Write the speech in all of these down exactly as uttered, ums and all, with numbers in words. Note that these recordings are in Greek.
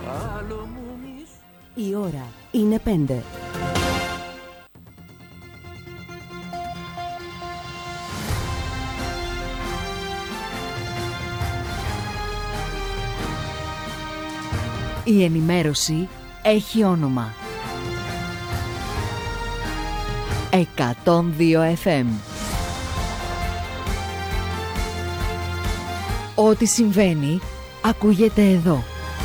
Η ώρα είναι πέντε. Η ενημέρωση έχει όνομα. εκατόν δύο εφ εμ. Ό,τι συμβαίνει ακούγεται εδώ.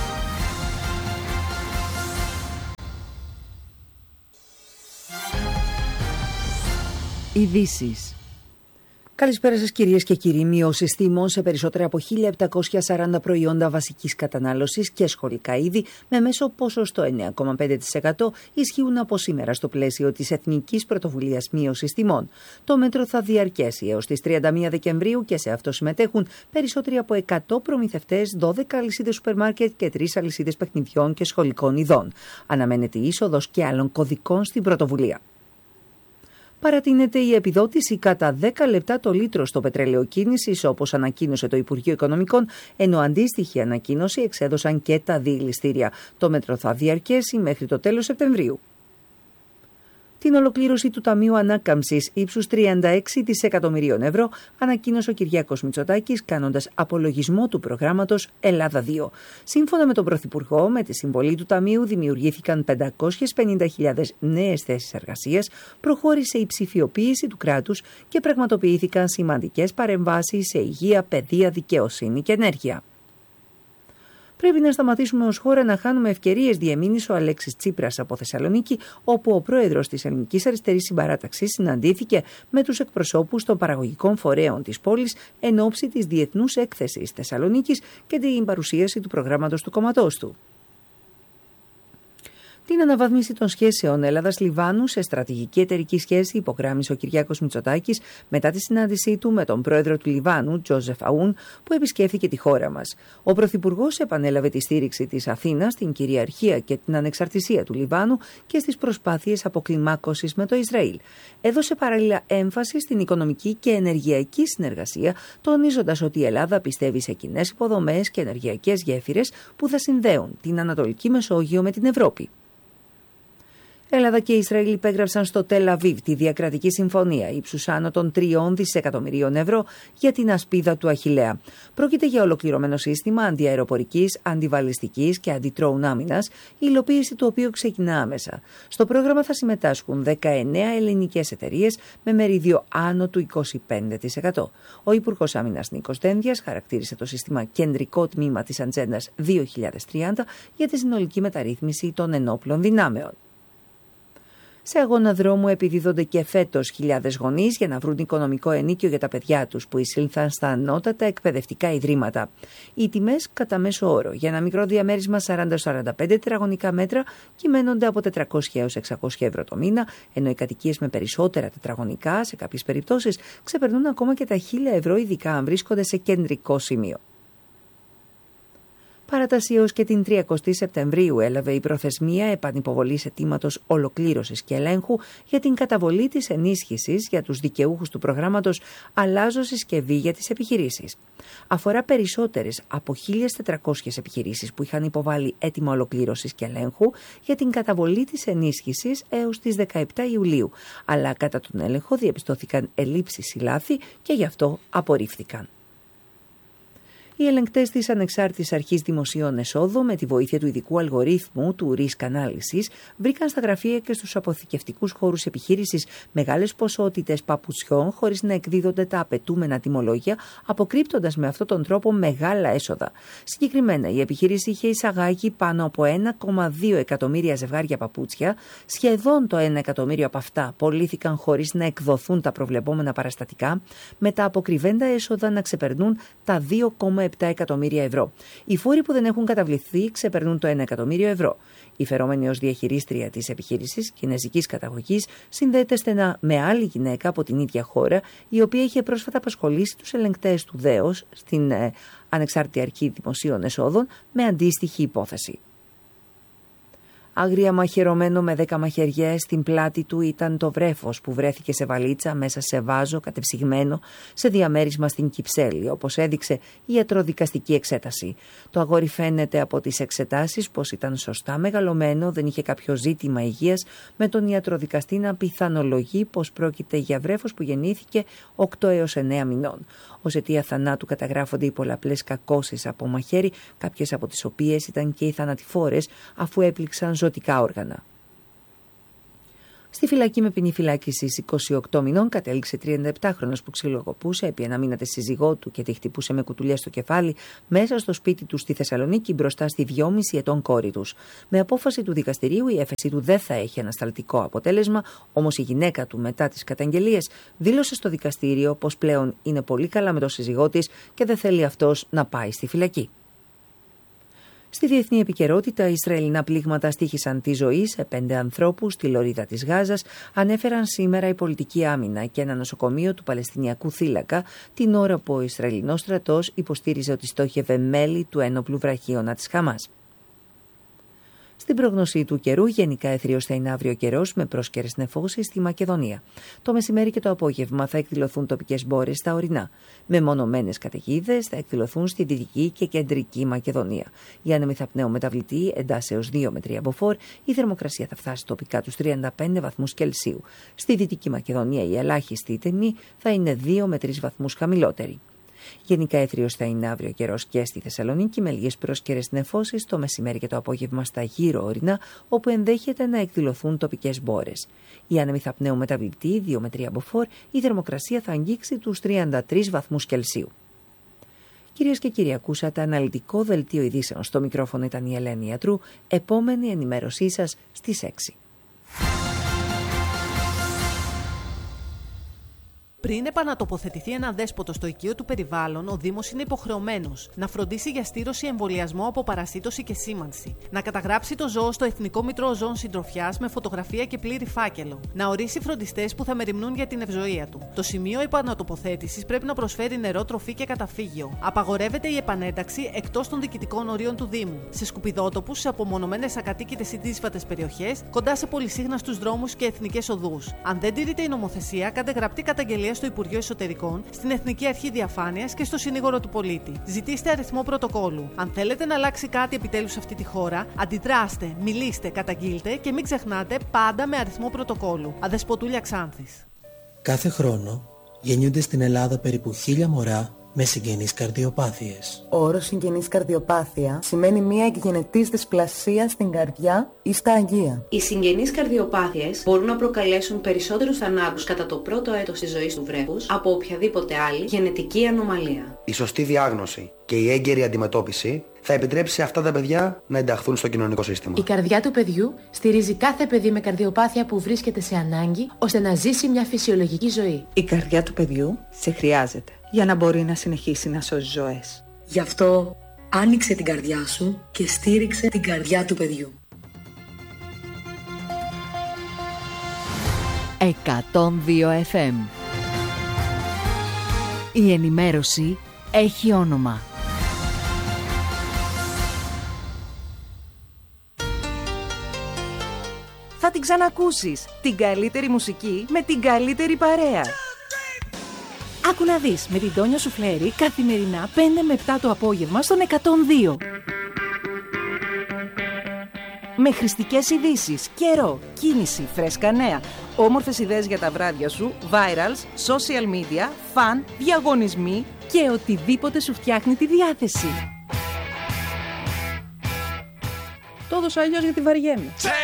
Ειδήσεις. Καλησπέρα σας κυρίες και κύριοι. Μειώσεις τιμών σε περισσότερα από χίλια επτακόσια σαράντα προϊόντα βασικής κατανάλωσης και σχολικά είδη με μέσο ποσοστό εννέα κόμμα πέντε τοις εκατό ισχύουν από σήμερα στο πλαίσιο της Εθνικής Πρωτοβουλίας Μείωσης Τιμών. Το μέτρο θα διαρκέσει έως τις τριάντα μία Δεκεμβρίου και σε αυτό συμμετέχουν περισσότεροι από εκατό προμηθευτές, δώδεκα αλυσίδες σούπερ μάρκετ και τρεις αλυσίδες παιχνιδιών και σχολικών ειδών. Αναμένεται η είσοδος και άλλων κωδικών στην πρωτοβουλία. Παρατείνεται η επιδότηση κατά δέκα λεπτά το λίτρο στο πετρέλαιο κίνησης, όπως ανακοίνωσε το Υπουργείο Οικονομικών, ενώ αντίστοιχη ανακοίνωση εξέδωσαν και τα διελιστήρια. Το μέτρο θα διαρκέσει μέχρι το τέλος Σεπτεμβρίου. Την ολοκλήρωση του Ταμείου Ανάκαμψης ύψους τριάντα έξι δισεκατομμυρίων ευρώ ανακοίνωσε ο Κυριάκος Μητσοτάκης, κάνοντας απολογισμό του προγράμματος Ελλάδα δύο. Σύμφωνα με τον Πρωθυπουργό, με τη συμβολή του Ταμείου δημιουργήθηκαν πεντακόσιες πενήντα χιλιάδες νέες θέσεις εργασίας, προχώρησε η ψηφιοποίηση του κράτους και πραγματοποιήθηκαν σημαντικές παρεμβάσεις σε υγεία, παιδεία, δικαιοσύνη και ενέργεια. Πρέπει να σταματήσουμε ως χώρα να χάνουμε ευκαιρίες, διεμήνυσε ο Αλέξης Τσίπρας από Θεσσαλονίκη, όπου ο πρόεδρος της Ελληνικής Αριστερής Συμπαράταξης συναντήθηκε με τους εκπροσώπους των παραγωγικών φορέων της πόλης εν ώψη της Διεθνούς Έκθεσης Θεσσαλονίκης και την παρουσίαση του προγράμματος του κόμματός του. Την αναβάθμιση των σχέσεων Ελλάδας-Λιβάνου σε στρατηγική εταιρική σχέση υπογράμμισε ο Κυριάκος Μητσοτάκης μετά τη συνάντησή του με τον πρόεδρο του Λιβάνου, Τζόζεφ Αούν, που επισκέφθηκε τη χώρα μας. Ο Πρωθυπουργός επανέλαβε τη στήριξη της Αθήνας στην κυριαρχία και την ανεξαρτησία του Λιβάνου και στις προσπάθειες αποκλιμάκωσης με το Ισραήλ. Έδωσε παράλληλα έμφαση στην οικονομική και ενεργειακή συνεργασία, τονίζοντας ότι η Ελλάδα πιστεύει σε κοινές υποδομές και ενεργειακές γέφυρες που θα συνδέουν την Ανατολική Μεσόγειο με την Ευρώπη. Ελλάδα και Ισραήλ υπέγραψαν στο Τελ Αβίβ τη διακρατική συμφωνία ύψους άνω των τριών δισεκατομμυρίων ευρώ για την ασπίδα του Αχιλλέα. Πρόκειται για ολοκληρωμένο σύστημα αντιαεροπορικής, αντιβαλιστικής και αντιτρόουν άμυνας, η υλοποίηση του οποίου ξεκινά άμεσα. Στο πρόγραμμα θα συμμετάσχουν δεκαεννέα ελληνικές εταιρείες με μερίδιο άνω του είκοσι πέντε τοις εκατό. Ο Υπουργός Άμυνας Νίκος Δένδιας χαρακτήρισε το σύστημα κεντρικό τμήμα της Ατζέντας δύο χιλιάδες τριάντα για τη συνολική μεταρρύθμιση των ενόπλων δυνάμεων. Σε αγώνα δρόμου επιδίδονται και φέτος χιλιάδες γονείς για να βρουν οικονομικό ενίκιο για τα παιδιά τους που εισήλθαν στα ανώτατα εκπαιδευτικά ιδρύματα. Οι τιμές κατά μέσο όρο για ένα μικρό διαμέρισμα σαράντα με σαράντα πέντε τετραγωνικά μέτρα κυμαίνονται από τετρακόσια έως εξακόσια ευρώ το μήνα, ενώ οι κατοικίες με περισσότερα τετραγωνικά σε κάποιες περιπτώσεις ξεπερνούν ακόμα και τα χίλια ευρώ, ειδικά αν βρίσκονται σε κεντρικό σημείο. Παράταση έως και την τριακοστή Σεπτεμβρίου έλαβε η προθεσμία επανυποβολής αιτήματος ολοκλήρωσης και ελέγχου για την καταβολή της ενίσχυσης για τους δικαιούχους του προγράμματος «Αλλάζω συσκευή για τις επιχειρήσεις». Αφορά περισσότερες από χίλιες τετρακόσιες επιχειρήσεις που είχαν υποβάλει αίτημα ολοκλήρωσης και ελέγχου για την καταβολή της ενίσχυσης έως τις δεκαεπτά Ιουλίου, αλλά κατά τον έλεγχο διαπιστώθηκαν ελλείψεις ή λάθη και γι' αυτό απορρίφθηκαν. Οι ελεγκτές της Ανεξάρτητης Αρχής Δημοσίων Εσόδων, με τη βοήθεια του ειδικού αλγορίθμου του Risk Analysis, βρήκαν στα γραφεία και στους αποθηκευτικούς χώρους επιχείρησης μεγάλες ποσότητες παπουτσιών χωρίς να εκδίδονται τα απαιτούμενα τιμολόγια, αποκρύπτοντας με αυτόν τον τρόπο μεγάλα έσοδα. Συγκεκριμένα, η επιχείρηση είχε εισαγάγει πάνω από ένα κόμμα δύο εκατομμύρια ζευγάρια παπούτσια. Σχεδόν το ένα εκατομμύριο από αυτά πωλήθηκαν χωρίς να εκδοθούν τα προβλεπόμενα παραστατικά, με τα αποκρυβέντα έσοδα να ξεπερνούν τα δύο κόμμα επτά εκατομμύρια ευρώ. Οι φόροι που δεν έχουν καταβληθεί ξεπερνούν το ένα εκατομμύριο ευρώ. Η φερόμενη ως διαχειρίστρια της επιχείρησης κινεζικής καταγωγής συνδέεται στενά με άλλη γυναίκα από την ίδια χώρα, η οποία είχε πρόσφατα απασχολήσει τους ελεγκτές του ΔΕΟΣ στην ε, Ανεξάρτητη Αρχή Δημοσίων Εσόδων με αντίστοιχη υπόθεση. Άγρια μαχαιρωμένο με δέκα μαχαιριές στην πλάτη του ήταν το βρέφος που βρέθηκε σε βαλίτσα μέσα σε βάζο κατεψυγμένο σε διαμέρισμα στην Κυψέλη, όπως έδειξε η ιατροδικαστική εξέταση. Το αγόρι φαίνεται από τις εξετάσεις πως ήταν σωστά μεγαλωμένο, δεν είχε κάποιο ζήτημα υγείας, με τον ιατροδικαστή να πιθανολογεί πως πρόκειται για βρέφος που γεννήθηκε οκτώ έως εννέα μηνών. Ως αιτία θανάτου καταγράφονται οι πολλαπλές κακώσεις από μαχαίρι, κάποιες από τις οποίες ήταν και οι θανατηφόρες αφού έπληξαν ζωτικά όργανα. Στη φυλακή με ποινή φυλάκισης είκοσι οκτώ μηνών κατέληξε τριανταεπτάχρονος που ξυλοκοπούσε επί ένα μήνα τη σύζυγό του και τη χτυπούσε με κουτουλιά στο κεφάλι μέσα στο σπίτι του στη Θεσσαλονίκη μπροστά στη δυόμιση ετών κόρη τους. Με απόφαση του δικαστηρίου η έφεσή του δεν θα έχει ανασταλτικό αποτέλεσμα, όμως η γυναίκα του μετά τις καταγγελίες δήλωσε στο δικαστήριο πως πλέον είναι πολύ καλά με τον σύζυγό της και δεν θέλει αυτός να πάει στη φυλακή. Στη διεθνή επικαιρότητα, Ισραηλινά πλήγματα στοίχησαν τη ζωή σε πέντε ανθρώπους στη λωρίδα της Γάζας, ανέφεραν σήμερα η πολιτική άμυνα και ένα νοσοκομείο του Παλαιστινιακού θύλακα, την ώρα που ο Ισραηλινός στρατός υποστήριζε ότι στόχευε μέλη του ένοπλου βραχίωνα της Χαμάς. Στην πρόγνωση του καιρού, γενικά έθριος θα είναι αύριο καιρός με πρόσκαιρες νεφώσεις στη Μακεδονία. Το μεσημέρι και το απόγευμα θα εκδηλωθούν τοπικές μπόρες στα ορεινά. Μεμονωμένες καταιγίδες θα εκδηλωθούν στη δυτική και κεντρική Μακεδονία. Οι άνεμοι θα πνέουν μεταβλητή εντάσσεως δύο με τρία μποφόρ, η θερμοκρασία θα φτάσει τοπικά τους τριάντα πέντε βαθμούς Κελσίου. Στη δυτική Μακεδονία η ελάχιστη τιμή θα είναι δύο με τρεις βαθμούς χαμηλότερη. Γενικά έθριος θα είναι αύριο καιρός και στη Θεσσαλονίκη με λίγες πρόσκαιρες νεφώσεις το μεσημέρι και το απόγευμα στα γύρω ορεινά, όπου ενδέχεται να εκδηλωθούν τοπικές μπόρες. Οι άνεμοι θα πνέουν μεταβλητή δύο με τρία μποφόρ, η θερμοκρασία θα αγγίξει τους τριάντα τρεις βαθμούς Κελσίου. Κυρίες και κύριοι, ακούσατε αναλυτικό δελτίο ειδήσεων. Στο μικρόφωνο ήταν η Ελένη Ιατρού. Επόμενη ενημέρωσή σας στις έξι. Πριν επανατοποθετηθεί ένα δέσποτο στο οικείο του περιβάλλον, ο Δήμος είναι υποχρεωμένος να φροντίσει για στήρωση, εμβολιασμό από παρασίτωση και σήμανση, να καταγράψει το ζώο στο Εθνικό Μητρό Ζώων Συντροφιάς με φωτογραφία και πλήρη φάκελο, να ορίσει φροντιστές που θα μεριμνούν για την ευζοία του. Το σημείο επανατοποθέτησης πρέπει να προσφέρει νερό, τροφή και καταφύγιο. Απαγορεύεται η επανένταξη εκτός των διοικητικών ορίων του Δήμου, σε σκουπιδότοπους, σε απομονωμένες ακατοίκητες ή δύσβατες περιοχές, κοντά σε πολυσύχναστους δρόμους και εθνικές οδούς. Αν δεν τηρείται η νομοθεσία, κάντε γραπτή καταγγελία στο Υπουργείο Εσωτερικών, στην Εθνική Αρχή Διαφάνειας και στο Συνήγορο του Πολίτη. Ζητήστε αριθμό πρωτοκόλου. Αν θέλετε να αλλάξει κάτι επιτέλους σε αυτή τη χώρα, αντιδράστε, μιλήστε, καταγγείλτε και μην ξεχνάτε πάντα με αριθμό πρωτοκόλου. Αδεσποτούλια Ξάνθης. Κάθε χρόνο γεννιούνται στην Ελλάδα περίπου χίλια μωρά με συγγενείς καρδιοπάθειες. Ο όρος συγγενής καρδιοπάθεια σημαίνει μία εκγενετής δυσπλασία στην καρδιά ή στα αγγεία. Οι συγγενείς καρδιοπάθειες μπορούν να προκαλέσουν περισσότερους θανάτους κατά το πρώτο έτος της ζωής του βρέφους από οποιαδήποτε άλλη γενετική ανομαλία. Η σωστή διάγνωση και η έγκαιρη αντιμετώπιση θα επιτρέψει σε αυτά τα παιδιά να ενταχθούν στο κοινωνικό σύστημα. Η καρδιά του παιδιού στηρίζει κάθε παιδί με καρδιοπάθεια που βρίσκεται σε ανάγκη ώστε να ζήσει μια φυσιολογική ζωή. Η καρδιά του παιδιού σε χρειάζεται για να μπορεί να συνεχίσει να σώζει ζωές. Γι' αυτό άνοιξε την καρδιά σου και στήριξε την καρδιά του παιδιού. εκατόν δύο εφ εμ. Η ενημέρωση έχει όνομα. Θα την ξανακούσεις. Την καλύτερη μουσική με την καλύτερη παρέα. Άκου να δεις με την Τόνια Σουφλέρη καθημερινά πέντε με επτά το απόγευμα στον εκατόν δύο. Με χρηστικές ειδήσεις, καιρό, κίνηση, φρέσκα νέα, όμορφες ιδέες για τα βράδια σου, virals, social media, φαν, διαγωνισμοί και οτιδήποτε σου φτιάχνει τη διάθεση. Το έδωσα αλλιώς γιατί βαριέμαι.